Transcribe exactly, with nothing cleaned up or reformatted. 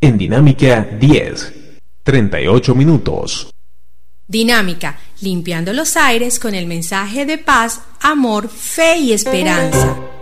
En Dinámica diez, treinta y ocho minutos. Dinámica, limpiando los aires con el mensaje de paz, amor, fe y esperanza.